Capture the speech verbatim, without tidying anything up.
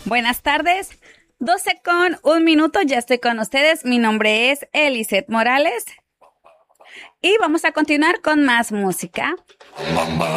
Buenas tardes, doce con un minuto, ya estoy con ustedes. Mi nombre es Eliseth Morales y vamos a continuar con más música.